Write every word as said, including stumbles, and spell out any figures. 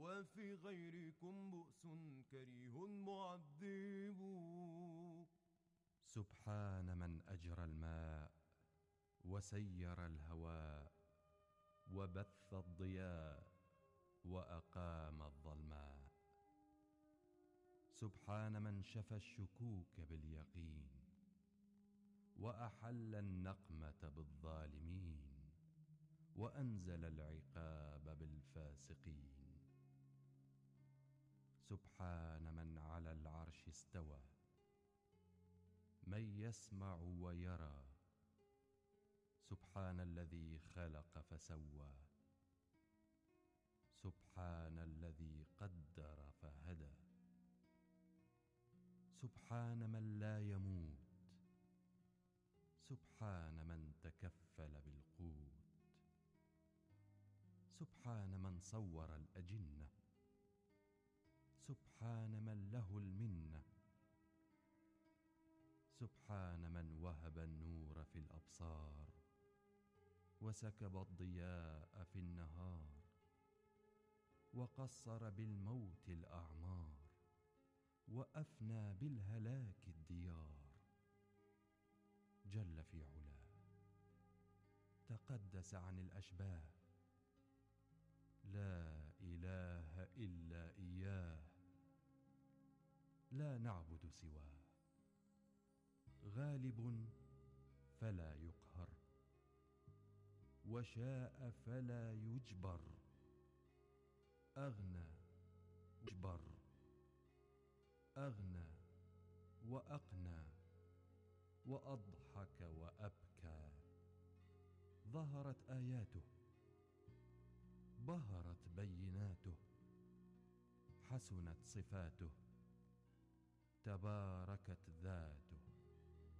وفي غيركم بؤس كريه معذب. سبحان من أجرى الماء وسير الهواء وبث الضياء وأقام الظلماء. سبحان من شفى الشكوك باليقين وأحل النقمة بالظالمين وأنزل العقاب بالفاسقين. سبحان من على العرش استوى من يسمع ويرى. سبحان الذي خلق فسوى. سبحان الذي قدر فهدى. سبحان من لا يموت. سبحان من تكفل بالقوت. سبحان من صور الأجنة. سبحان من له المنة. سبحان من وهب النور في الأبصار وسكب الضياء في النهار وقصر بالموت الأعمار وأفنى بالهلاك الديار. جل في علاه تقدس عن الأشباه. لا إله إلا إياه لا نعبد سواه. غالب فلا يقهر وشاء فلا يجبر. أغنى وأجبر. أغنى وأقنى وأضحك وأبكى. ظهرت آياته بهرت بيناته. حسنت صفاته تباركت ذاته.